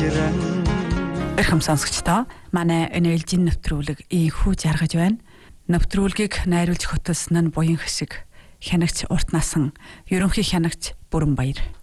Эрхэм сонсогчдоо манай NLG нэвтрүүлэг ийхүү жаргаж байна. Нэвтрүүлгийг найруулж хөтлсөн нь буян хэсэг хянагч урт насан ерөнхий хянагч Бүрэн Баяр.